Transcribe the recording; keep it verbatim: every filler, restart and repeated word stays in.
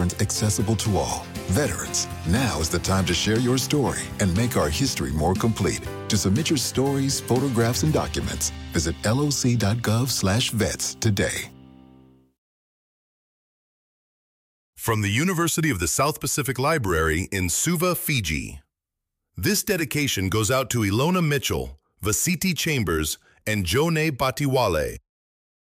fingerprints accessible to all. Veterans, now is the time to share your story and make our history more complete. To submit your stories, photographs, and documents, visit loc.gov slash vets today. From the University of the South Pacific Library in Suva, Fiji. This dedication goes out to Ilona Mitchell, Vasiti Chambers, and Jone Batiwale